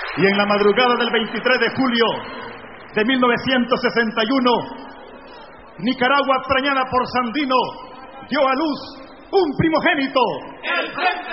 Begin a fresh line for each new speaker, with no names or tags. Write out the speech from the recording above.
Y en la madrugada del 23 de julio de 1961, Nicaragua, extrañada por Sandino, dio a luz un primogénito.